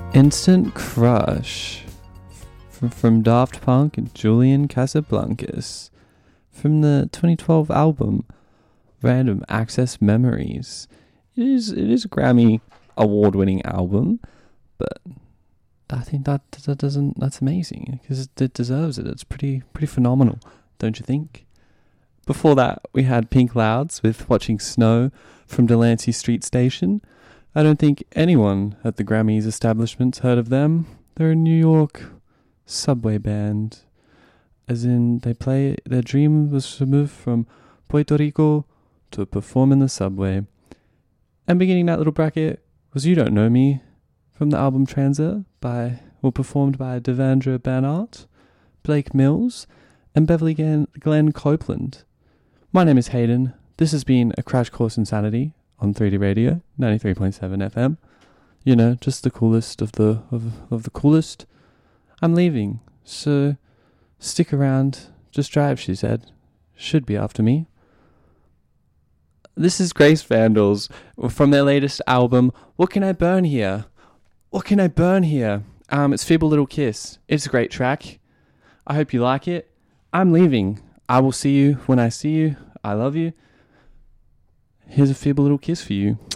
Instant Crush from Daft Punk and Julian Casablancas from the 2012 album Random Access Memories. It is a Grammy award-winning album, but I think that's amazing because it deserves it. It's pretty phenomenal, don't you think? Before that, we had Pink Clouds with Watching Snow from Delancey Street Station. I don't think anyone at the Grammys establishment's heard of them. They're a New York subway band. As in, their dream was to move from Puerto Rico to perform in the subway. And beginning that little bracket was You Don't Know Me from the album Transit performed by Devendra Banhart, Blake Mills, and Beverly Glenn Copeland. My name is Hayden. This has been a Crash Course in Sanity on 3D Radio, 93.7 FM. You know, just the coolest of the coolest. I'm leaving, so stick around. Just drive, she said. Should be after me. This is Grace Vandals from their latest album, What Can I Burn Here? What Can I Burn Here? It's Feeble Little Kiss. It's a great track. I hope you like it. I'm leaving. I will see you when I see you. I love you. Here's a feeble little kiss for you.